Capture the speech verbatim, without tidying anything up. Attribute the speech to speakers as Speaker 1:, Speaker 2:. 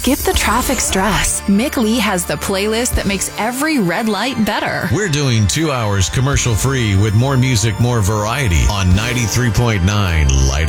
Speaker 1: skip the traffic stress. Mick Lee has the playlist that makes every red light better.
Speaker 2: We're doing two hours commercial free with more music, more variety on ninety-three point nine Light